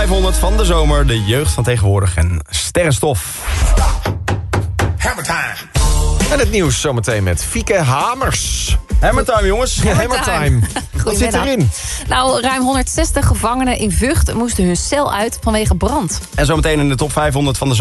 500 van de zomer, de jeugd van tegenwoordig en sterrenstof. Hammertime. En het nieuws zometeen met Fieke Hamers. Hammertime, jongens. Hammertime. Wat zit erin? Nou, ruim 160 gevangenen in Vught moesten hun cel uit vanwege brand. En zometeen in de top 500 van de zomer.